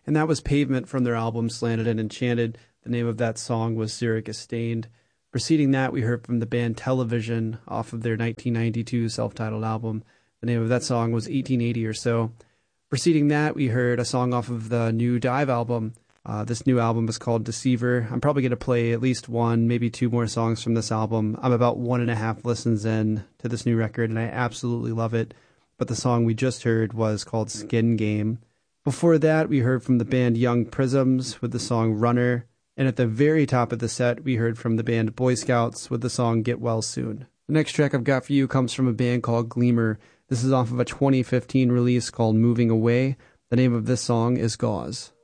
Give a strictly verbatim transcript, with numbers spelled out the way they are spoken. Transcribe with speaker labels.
Speaker 1: And that was Pavement from their album Slanted and Enchanted. The name of that song was Zurich is Stained. Preceding that, we heard from the band Television off of their nineteen ninety-two self-titled album. The name of that song was eighteen eighty or so. Preceding that, we heard a song off of the new Dive album. Uh, this new album is called Deceiver. I'm probably going to play at least one, maybe two more songs from this album. I'm about one and a half listens in to this new record, and I absolutely love it. But the song we just heard was called Skin Game. Before that, we heard from the band Young Prisms with the song Runner. And at the very top of the set, we heard from the band Boy Scouts with the song Get Well Soon. The next track I've got for you comes from a band called Gleamer. This is off of a twenty fifteen release called Moving Away. The name of this song is Gauze.